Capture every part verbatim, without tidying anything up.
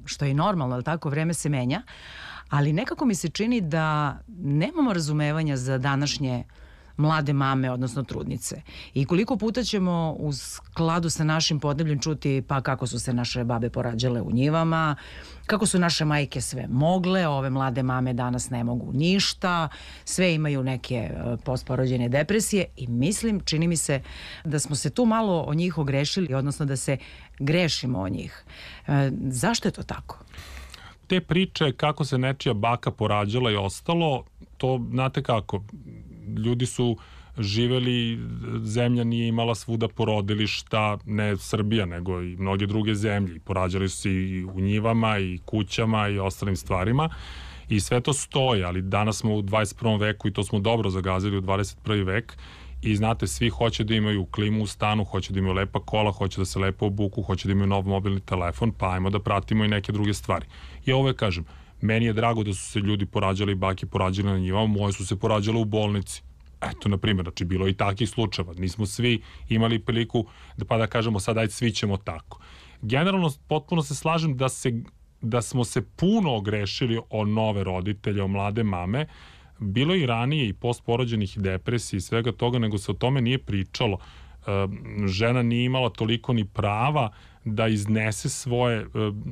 što je i normalno, ali tako, vreme se menja, ali nekako mi se čini da nemamo razumevanja za današnje mlade mame, odnosno trudnice. I koliko puta ćemo u skladu sa našim podnebljem čuti pa kako su se naše babe porađale u njivama, kako su naše majke sve mogle, ove mlade mame danas ne mogu ništa, sve imaju neke postporođene depresije i mislim, čini mi se da smo se tu malo o njih ogrešili, odnosno da se grešimo o njih. E, zašto je to tako? Te priče kako se nečija baka porađala i ostalo, to znate kako, ljudi su živeli, zemlja nije imala svuda porodilišta, ne Srbija, nego i mnoge druge zemlje. I porađali su se i u njivama, i kućama, i ostalim stvarima. I sve to stoji, ali danas smo u dvadeset prvom veku i to smo dobro zagazili u dvadeset prvi vek. I znate, svi hoće da imaju klimu u stanu, hoće da imaju lepa kola, hoće da se lepo obuku, hoće da imaju nov mobilni telefon, pa ajmo da pratimo i neke druge stvari. Ja uvek kažem, meni je drago da su se ljudi porađali, bake porađali na njivama, moje su se porađale u bolnici. Eto, na primjer, znači, bilo je i takih slučajeva. Nismo svi imali priliku da pa da kažemo sad, ajde, svi ćemo tako. Generalno, potpuno se slažem da, se, da smo se puno ogrešili o nove roditelje, o mlade mame. Bilo je i ranije i postporođenih depresija i svega toga, nego se o tome nije pričalo. E, žena nije imala toliko ni prava da iznese svoje e,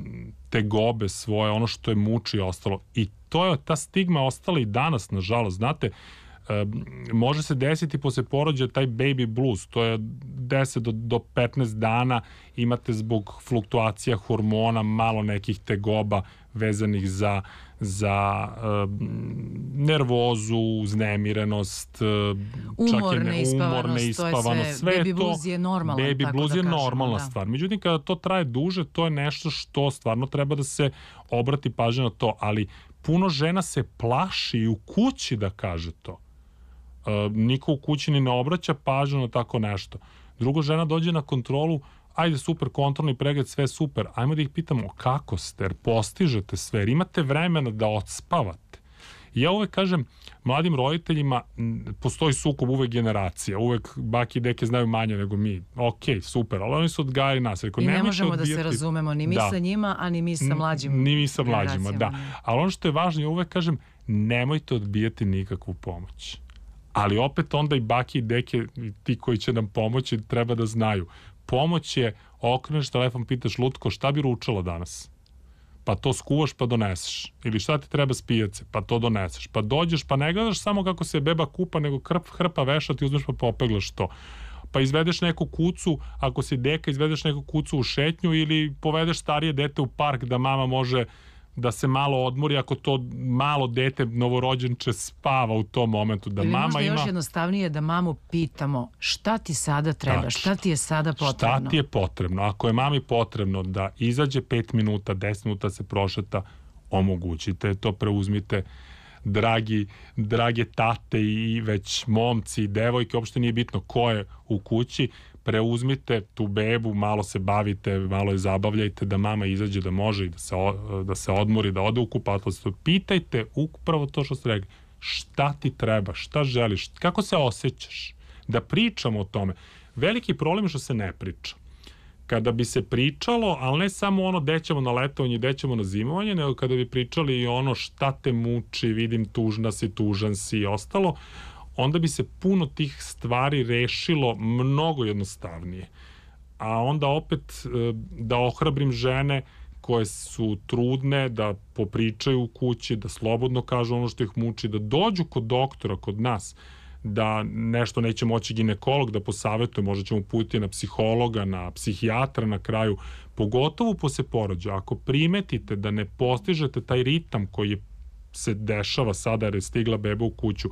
tegobe, svoje ono što je muči i ostalo. I to je, ta stigma ostala i danas, nažalost. Znate, e, može se desiti posle porođaja taj baby blues, to je deset do petnaest dana, imate zbog fluktuacija hormona malo nekih tegoba vezanih za za uh, nervozu, uznemirenost, uh, umor, čak ne, umor, neispavanost, sve, sve baby je to. Blues je normalan, baby tako blues da je kažemo, normalna da. stvar. Međutim, kada to traje duže, to je nešto što stvarno treba da se obrati pažnja na to, ali puno žena se plaši u kući da kaže to. Uh, niko u kući ni ne obraća pažnju na tako nešto. Drugo, žena dođe na kontrolu, ajde, super, kontrolni pregled, sve super, ajmo da ih pitamo kako ste, jer postižete sve, jer imate vremena da odspavate. I ja uvek kažem mladim roditeljima, postoji sukob uvek generacija, uvek baki i deke znaju manje nego mi, ok, super, ali oni su odgajali nas. Rekao, I ne možemo odbijati... da se razumemo ni mi da. sa njima, a ni mi sa mlađim ni mi sa mlađima, da. Ali ono što je važno, ja uvek kažem, nemojte odbijati nikakvu pomoć. Ali opet onda i baki i deke, ti koji će nam pomoći, treba da znaju. Pomoć je, okreneš telefon, pitaš Lutko, šta bi ručala danas? Pa to skuvaš pa doneseš. Ili šta ti treba s pijace? Pa to doneseš. Pa dođeš, pa ne gledaš samo kako se beba kupa, nego krp, hrpa veša, ti uzmeš pa popeglaš to. Pa izvedeš neku kucu, ako si deka, izvedeš neku kucu u šetnju ili povedeš starije dete u park da mama može da se malo odmori ako to malo dete novorođenče spava u tom momentu, da ili mama možda ima... još jednostavnije da mamu pitamo šta ti sada treba, Tačno. Šta ti je sada potrebno. Šta ti je potrebno? Ako je mami potrebno da izađe pet minuta, deset minuta se prošeta, omogućite to, preuzmite, dragi, drage tate i već momci i devojke, uopšte nije bitno ko je u kući, preuzmite tu bebu, malo se bavite, malo je zabavljajte, da mama izađe, da može i da se, da se odmori, da ode u kupatlac. Pitajte upravo to što ste rekli. Šta ti treba, šta želiš, kako se osjećaš, da pričamo o tome. Veliki problem je što se ne priča. Kada bi se pričalo, ali ne samo ono gde ćemo na letovanje, gde ćemo na zimovanje, nego kada bi pričali i ono šta te muči, vidim tužna si, tužan si i ostalo, onda bi se puno tih stvari rešilo mnogo jednostavnije. A onda opet da ohrabrim žene koje su trudne, da popričaju u kući, da slobodno kažu ono što ih muči, da dođu kod doktora, kod nas, da nešto neće moći ginekolog da posavetuje, možda ćemo putiti na psihologa, na psihijatra na kraju, pogotovo posle porođaja. Ako primetite da ne postižete taj ritam koji je se dešava sada jer je stigla beba u kuću,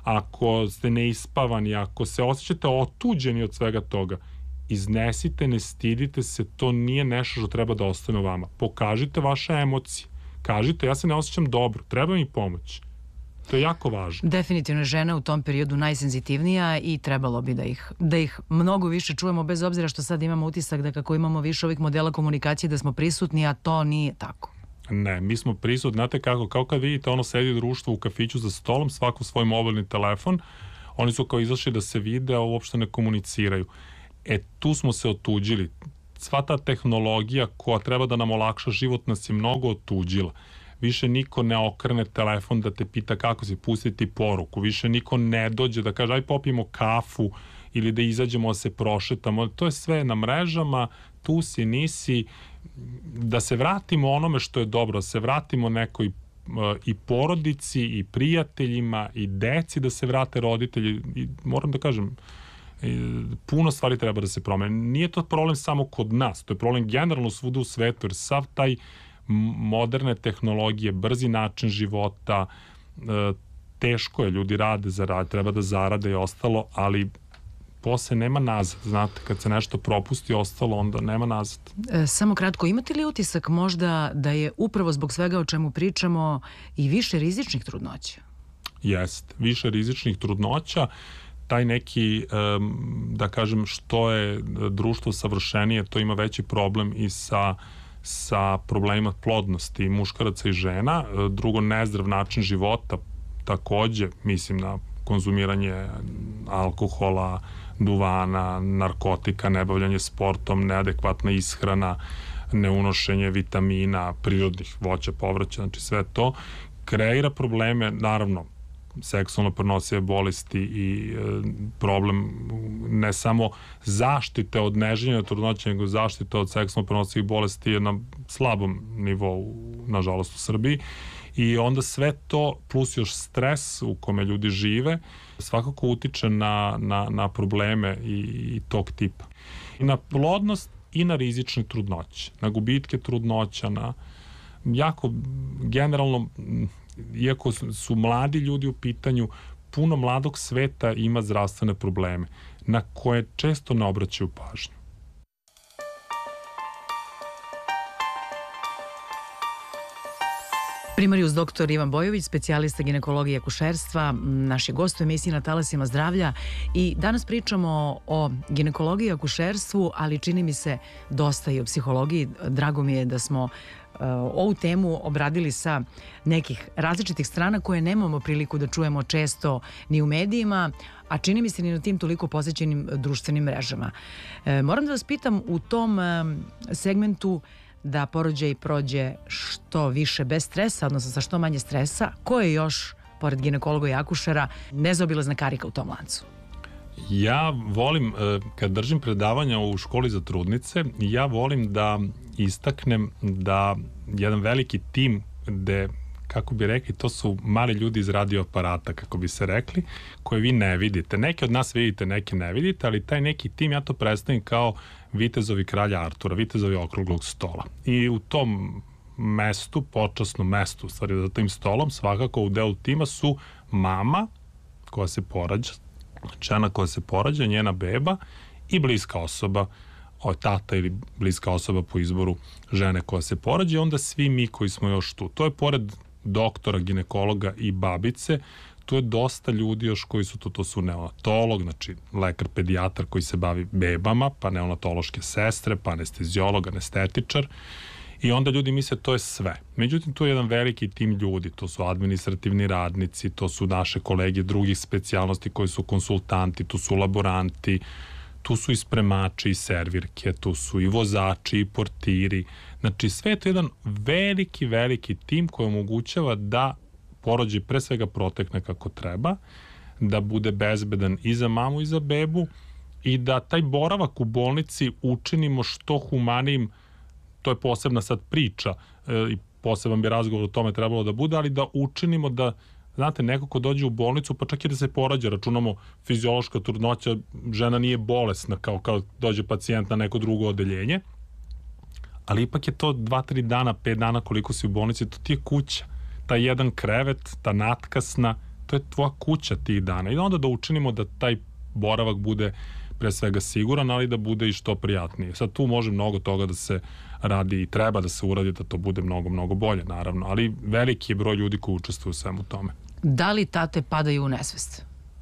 ako ste neispavani, ako se osjećate otuđeni od svega toga, iznesite, ne stidite se, to nije nešto što treba da ostane u vama. Pokažite vaše emocije. Kažite, ja se ne osjećam dobro, treba mi pomoć. To je jako važno. Definitivno je žena u tom periodu najsenzitivnija i trebalo bi da ih, da ih mnogo više čujemo, bez obzira što sad imamo utisak da kako imamo više ovih modela komunikacije da smo prisutni, a to nije tako. Ne, mi smo prisutni, znate kako, kao kad vidite ono sedi društvo u kafiću za stolom, svako svoj mobilni telefon, oni su kao izašli da se vide, a uopšte ne komuniciraju. E, tu smo se otuđili. sva ta tehnologija koja treba da nam olakša život nas je mnogo otuđila. Više niko ne okrene telefon da te pita kako si, pustiti poruku. Više niko ne dođe da kaže aj popijemo kafu ili da izađemo da se prošetamo. To je sve na mrežama, tu si, nisi. Da se vratimo onome što je dobro, da se vratimo nekoj i porodici i prijateljima i deci, da se vrate roditelji. I moram da kažem, puno stvari treba da se promene. Nije to problem samo kod nas, to je problem generalno svuda u svetu, jer sav taj moderne tehnologije, brzi način života, teško je, ljudi rade, zarade, treba da zarade i ostalo, ali posle nema nazad. Znate, kad se nešto propusti ostalo, onda nema nazad. E, samo kratko, imate li utisak možda da je upravo zbog svega o čemu pričamo i više rizičnih trudnoća? Jest, više rizičnih trudnoća. Taj neki, da kažem, što je društvo savršenije, to ima veći problem i sa sa problemima plodnosti muškaraca i žena. Drugo, nezdrav način života, takođe, mislim na konzumiranje alkohola, duvana, narkotika, nebavljanje sportom, neadekvatna ishrana, neunošenje vitamina, prirodnih voća, povrća, znači sve to kreira probleme, naravno, seksualno prenosive bolesti i e, problem ne samo zaštite od neželjene trudnoće, nego zaštite od seksualno prenosivih bolesti je na slabom nivou, nažalost, u Srbiji. I onda sve to, plus još stres u kome ljudi žive, svakako utiče na, na, na probleme i, i tog tipa. I na plodnost i na rizične trudnoće, na gubitke trudnoća, na jako generalno, iako su mladi ljudi u pitanju, puno mladog sveta ima zdravstvene probleme na koje često ne obraćaju pažnju. Primarijus doktor Ivan Bojović, specijalista ginekologije i akušerstva, naš je gost u emisiji Na talasima zdravlja i danas pričamo o ginekologiji i akušerstvu, ali čini mi se dosta i o psihologiji. Drago mi je da smo ovu temu obradili sa nekih različitih strana koje nemamo priliku da čujemo često ni u medijima, a čini mi se ni na tim toliko posjećenim društvenim mrežama. E, moram da vas pitam u tom e, segmentu da porođaj prođe što više bez stresa, odnosno sa što manje stresa, ko je još, pored ginekologa i akušera, nezaobilazna karika u tom lancu? Ja volim, kad držim predavanja u školi za trudnice, ja volim da istaknem da jedan veliki tim gde, kako bi rekli, to su mali ljudi iz radio aparata, kako bi se rekli, koje vi ne vidite. Neki od nas vidite, neki ne vidite, ali taj neki tim, ja to predstavim kao vitezovi kralja Artura, vitezovi okruglog stola. I u tom mestu, počasnom mestu, u stvari za tim stolom, svakako u delu tima su mama koja se porađa, žena koja se porađa, njena beba i bliska osoba, o tata ili bliska osoba po izboru žene koja se porađa, i onda svi mi koji smo još tu. To je pored doktora, ginekologa i babice, tu je dosta ljudi još koji su tu, to su neonatolog, znači lekar pedijatar koji se bavi bebama, pa neonatološke sestre, pa anesteziolog, anestetičar, i onda ljudi misle to je sve. Međutim, tu je jedan veliki tim ljudi, to su administrativni radnici, to su naše kolege drugih specijalnosti koji su konsultanti, tu su laboranti, tu su i spremači i servirke, tu su i vozači i portiri. Znači, sve je to jedan veliki, veliki tim koji omogućava da porođaj pre svega protekne kako treba, da bude bezbedan i za mamu i za bebu i da taj boravak u bolnici učinimo što humanijim. To je posebna sad priča e, i poseban bi razgovor o tome trebalo da bude, ali da učinimo da, znate, neko ko dođe u bolnicu, pa čak i da se porađa, računamo fiziološka trudnoća, žena nije bolesna kao, kao dođe pacijent na neko drugo odeljenje, ali ipak je to dva, tri dana, pet dana koliko si u bolnici, to ti je kuća. Taj jedan krevet, ta natkasna, to je tvoja kuća tih dana. I onda da učinimo da taj boravak bude pre svega siguran, ali da bude i što prijatnije. Sad tu može mnogo toga da se radi i treba da se uradi da to bude mnogo, mnogo bolje, naravno, ali veliki je broj ljudi koji učestvuju u svemu tome. Da li tate padaju u nesvest?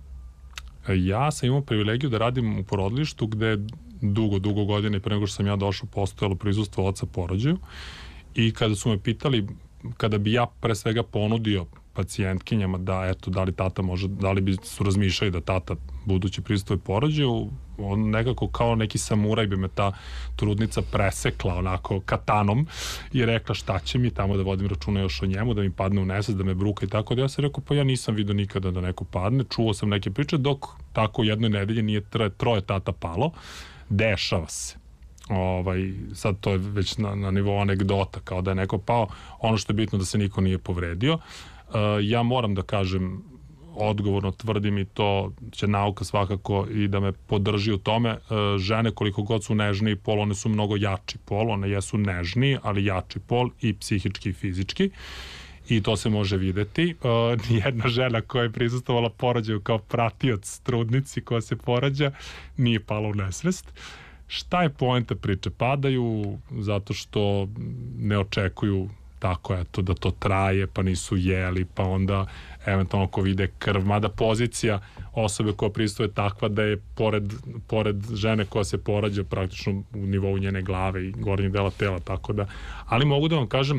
Ja sam imao privilegiju da radim u porodilištu gde dugo, dugo godine, pre nego što sam ja došao, postojalo prisustvo oca porođaju, i kada su me pitali, kada bi ja pre svega ponudio pacijentkinjama da eto, da li tata može, da li bi su razmišljali da tata budući prisustvuje porođaju, on nekako kao neki samuraj bi me ta trudnica presekla onako katanom i rekla šta će mi tamo da vodim računa još o njemu, da mi padne u nesvest, da me bruka i tako da ja sam rekao pa ja nisam vidio nikada da neko padne, čuo sam neke priče dok tako u jednoj nedelji nije troje, troje tata palo, dešava se. Ovaj, sad to je već na, na nivou anegdota kao da je neko pao, ono što je bitno da se niko nije povredio. Uh, ja moram da kažem odgovorno tvrdim i to će nauka svakako i da me podrži u tome, uh, žene koliko god su nežniji pol, one su mnogo jači pol, one jesu nežniji, ali jači pol i psihički i fizički i to se može videti. Uh, nijedna žena koja je prisustvovala porođaju kao pratioc trudnici koja se porađa nije pala u nesvest. Šta je poenta priče? Padaju zato što ne očekuju tako eto da to traje, pa nisu jeli, pa onda eventualno ko vide krv, mada pozicija osobe koja prisustuje takva da je pored, pored žene koja se porađa praktično u nivou njene glave i gornjeg dela tela, tako da, ali mogu da vam kažem,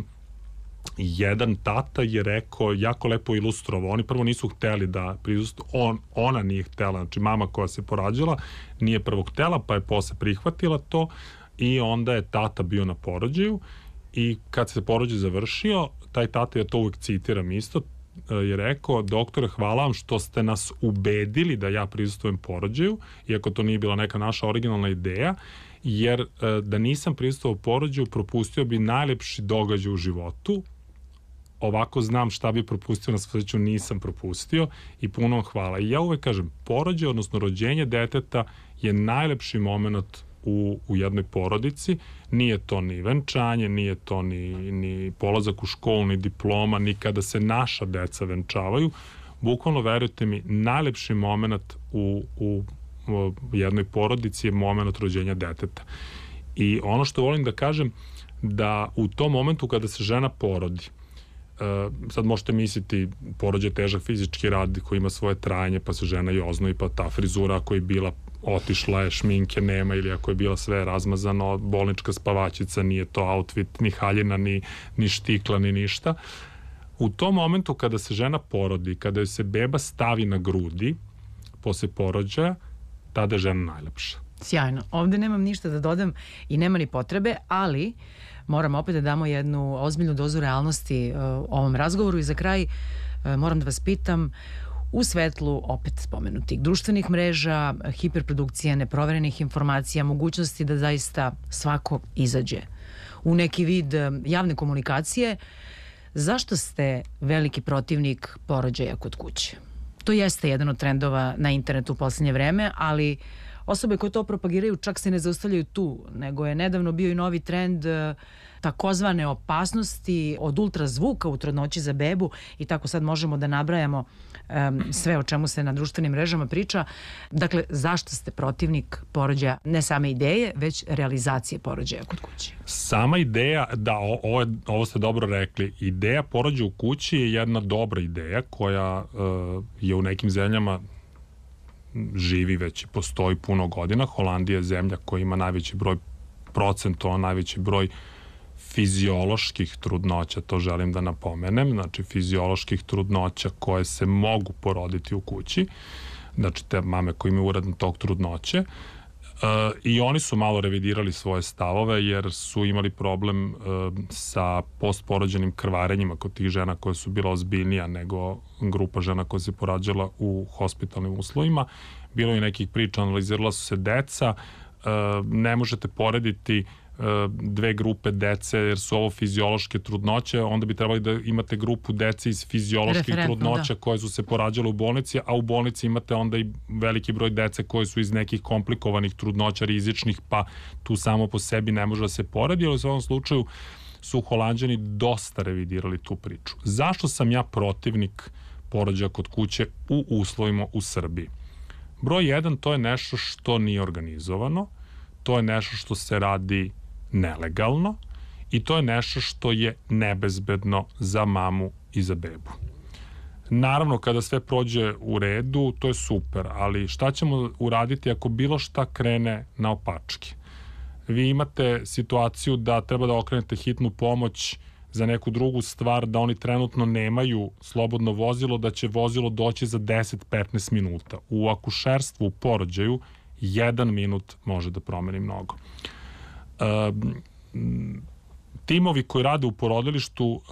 jedan tata je rekao, jako lepo ilustrovao, oni prvo nisu hteli da prisustvuju, on, ona nije htela, znači mama koja se porađala nije prvo htela, pa je posle prihvatila to i onda je tata bio na porođaju i kad se porođaj završio, taj tata, ja to uvijek citiram isto, je rekao, doktore, hvala vam što ste nas ubedili da ja prisustvujem porođaju, iako to nije bila neka naša originalna ideja, jer da nisam prisustvovao porođaju, propustio bi najlepši događaj u životu. Ovako znam šta bi propustio, na sreću nisam propustio i puno hvala. I ja uvek kažem, porođaj, odnosno rođenje deteta je najlepši moment u, u jednoj porodici. Nije to ni venčanje, nije to ni, ni polazak u školu, ni diploma, ni kada se naša deca venčavaju. Bukvalno, verujte mi, najlepši moment u, u, u jednoj porodici je moment rođenja deteta. I ono što volim da kažem, da u tom momentu kada se žena porodi, Uh, sad možete misliti porođaj težak fizički rad koji ima svoje trajanje, pa se žena i oznoji, pa ta frizura ako je bila otišla je, šminke nema, ili ako je bila sve razmazano, bolnička spavačica, nije to outfit, ni haljina, ni, ni štikla, ni ništa. U tom momentu kada se žena porodi, kada joj se beba stavi na grudi posle porođaja, tada je žena najlepša. Sjajno. Ovde nemam ništa da dodam i nema ni potrebe, ali moram opet da damo jednu ozbiljnu dozu realnosti uh, ovom razgovoru i za kraj uh, moram da vas pitam, u svetlu opet spomenutih društvenih mreža, hiperprodukcije, neproverenih informacija, mogućnosti da zaista svako izađe u neki vid javne komunikacije, zašto ste veliki protivnik porođaja kod kuće? To jeste jedan od trendova na internetu u poslednje vreme, ali osobe koje to propagiraju čak se ne zaustavljaju tu, nego je nedavno bio i novi trend takozvane opasnosti od ultrazvuka u trudnoći za bebu i tako sad možemo da nabrajamo um, sve o čemu se na društvenim mrežama priča. Dakle, zašto ste protivnik porođaja, ne same ideje, već realizacije porođaja kod kuće? Sama ideja, da, ovo, je, ovo ste dobro rekli, ideja porođaja u kući je jedna dobra ideja koja uh, je u nekim zemljama živi već i postoji puno godina. Holandija je zemlja koja ima najveći broj procentova, najveći broj fizioloških trudnoća, to želim da napomenem, znači fizioloških trudnoća koje se mogu poroditi u kući, znači te mame koje imaju uredan tok trudnoće, e, i oni su malo revidirali svoje stavove jer su imali problem e, sa postporođenim krvarenjima kod tih žena koje su bila ozbiljnija nego grupa žena koja se porađala u hospitalnim uslovima. Bilo je nekih priča, analizirala su se deca, e, ne možete porediti dve grupe dece, jer su ovo fiziološke trudnoće, onda bi trebali da imate grupu dece iz fizioloških trudnoća da. koje su se porađale u bolnici, a u bolnici imate onda i veliki broj dece koje su iz nekih komplikovanih trudnoća, rizičnih, pa tu samo po sebi ne može da se poredi, ali u svom slučaju su Holanđani dosta revidirali tu priču. Zašto sam ja protivnik porođaja kod kuće u uslovima u Srbiji? Broj jedan, to je nešto što nije organizovano, to je nešto što se radi nelegalno i to je nešto što je nebezbedno za mamu i za bebu. Naravno, kada sve prođe u redu, to je super, ali šta ćemo uraditi ako bilo šta krene naopačke? Vi imate situaciju da treba da okrenete hitnu pomoć za neku drugu stvar, da oni trenutno nemaju slobodno vozilo, da će vozilo doći za deset do petnaest minuta. U akušerstvu, u porođaju, jedan minut može da promeni mnogo. Um, timovi koji rade u porodilištu